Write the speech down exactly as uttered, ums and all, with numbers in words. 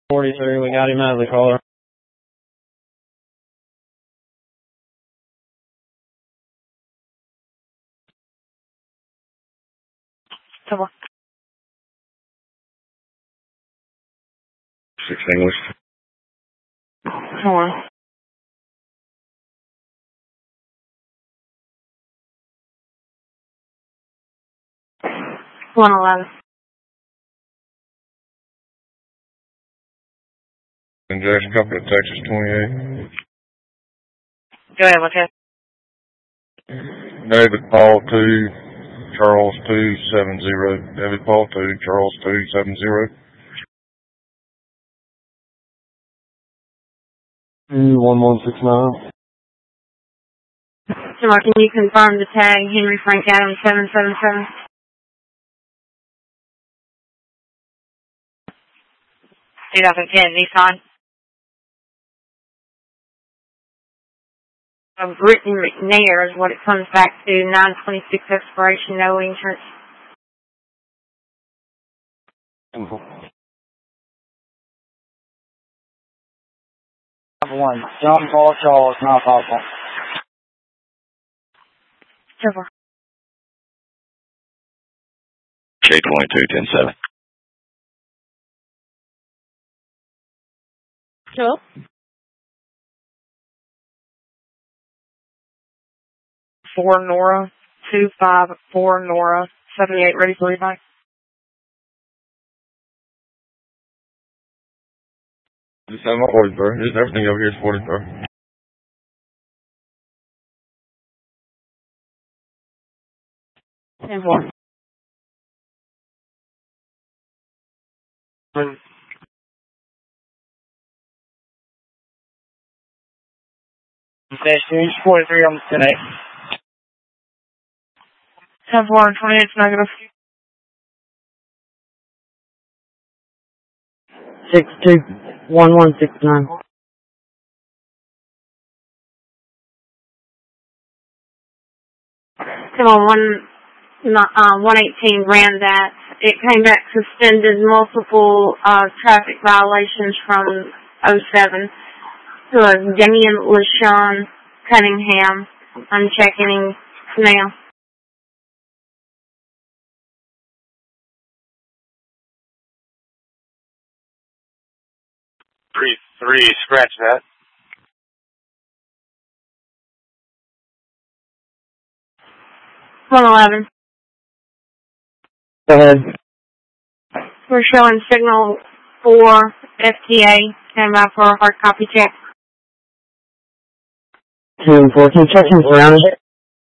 forty-three, we got him out of the car. Come on. Six English. Come on. One eleven. And Jackson, copy of Texas twenty-eight. Go ahead, what's that? David Paul two, Charles two seven zero. David Paul two, Charles two seven zero. one one six nine. Tomorrow, can you confirm the tag Henry Frank Adams seven seven seven? twenty ten Nissan. Uh, Brittany McNair is what it comes back to. nine twenty-six expiration, no insurance. One. John Paul Charles, not possible. Silver. K twenty-two ten seven. Sure. Four Nora, two five four Nora, seventy-eight ready for rebuy. Just have my orders, bro. Just everything over here is forty, bro. ten four. Stage forty-three on the ten eight. ten four and twenty-eight negative. six two one one six nine. Come on, one, uh, one eighteen ran that. It came back suspended, multiple uh, traffic violations from oh seven. To a Damian LaShawn Cunningham. I'm checking now. Three, three, scratch that. one eleven. Go ahead. We're showing signal for F T A. Came out for a hard copy check. ten four. Can you check him around it?